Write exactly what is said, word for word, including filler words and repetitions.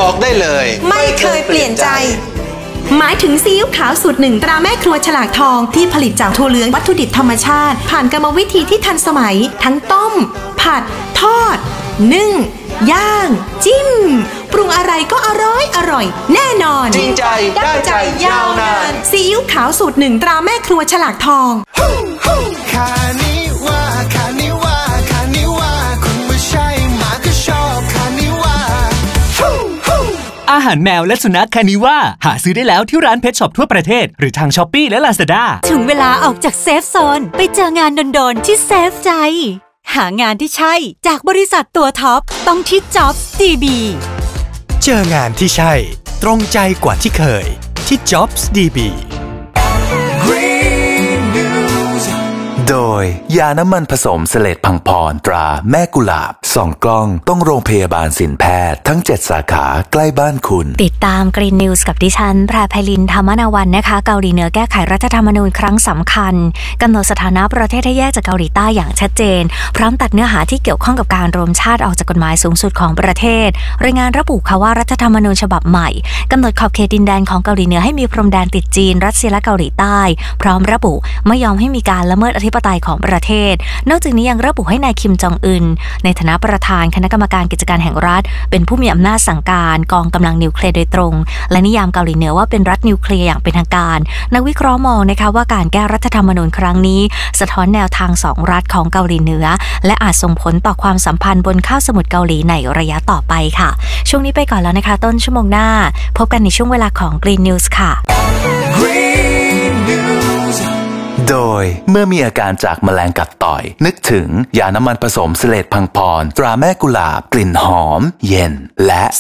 บอกได้เลยไม่เคยเปลี่ยนใจหมายถึงซีอิ๊วขาวสูตรหนึ่งตราแม่ครัวฉลากทองที่ผลิตจากถั่วเหลืองวัตถุดิบธรรมชาติผ่านกรรมวิธีที่ทันสมัยทั้งต้มผัดทอดนึ่งย่างจิ้มปรุงอะไรก็อร่อยอร่อยแน่นอนจริงใจได้ใจยาวนานซีอิ๊วขาวสูตรหนึ่งตราแม่ครัวฉลากทองคานิว่าคานิว่าคานิว่าคุณไม่ใช่หมาก็ชอบคานิว่าอาหารแมวและสุนัขคานิว่าหาซื้อได้แล้วที่ร้านเพชช็อปทั่วประเทศหรือทางช้อปปี้และลาซาด้าถึงเวลาออกจากเซฟโซนไปเจองานโดนๆที่เซฟใจหางานที่ใช่จากบริษัทตัวท็อปต้องที่ Jobs ดี บีเจองานที่ใช่ตรงใจกว่าที่เคยที่ Jobs ดี บีโดยยาน้ำมันผสมเสลดพังพรตราแม่กุหลาบส่องกล้องต้องโรงพยาบาลสินแพทย์ทั้งเจ็ดสาขาใกล้บ้านคุณติดตาม Green News กับดิฉันแพรไพลินธรรมนาวันนะคะเกาหลีเหนือแก้ไขรัฐธรรมนูญครั้งสำคัญกำหนดสถานะประเทศให้แยกจากเกาหลีใต้อย่างชัดเจนพร้อมตัดเนื้อหาที่เกี่ยวข้องกับการรวมชาติออกจากกฎหมายสูงสุดของประเทศรายงานระบุค่ะว่ารัฐธรรมนูญฉบับใหม่กำหนดขอบเขตดินแดนของเกาหลีเหนือให้มีพรมแดนติดจีนรัสเซียและเกาหลีใต้พร้อมระบุไม่ยอมให้มีการละเมิดอธิปไตยของประเทศนอกจากนี้ยังระบุให้นายคิมจองอึนในฐานะประธานคณะกรรมการกิจการแห่งรัฐเป็นผู้มีอำนาจสั่งการกองกำลังนิวเคลียร์โดยตรงและนิยามเกาหลีเหนือว่าเป็นรัฐนิวเคลียร์อย่างเป็นทางการนักวิเคราะห์มองนะคะว่าการแก้รัฐธรรมนูญครั้งนี้สะท้อนแนวทางสองรัฐของเกาหลีเหนือและอาจส่งผลต่อความสัมพันธ์บนคาบสมุทรเกาหลีในระยะต่อไปค่ะช่วงนี้ไปก่อนแล้วนะคะต้นชั่วโมงหน้าพบกันในช่วงเวลาของ Green News ค่ะ Green News โดยเมื่อมีอาการจากแมลงกัดต่อยนึกถึงยาน้ำมันผสมเสลดพังพรตราแม่กุหลาบกลิ่นหอมเย็นและ